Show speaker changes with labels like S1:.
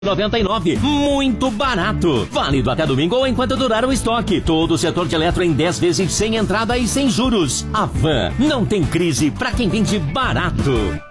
S1: 99, muito barato. Válido até domingo ou enquanto durar o estoque. Todo o setor de eletro em 10 vezes sem entrada e sem juros. A Van não tem crise pra quem vende barato.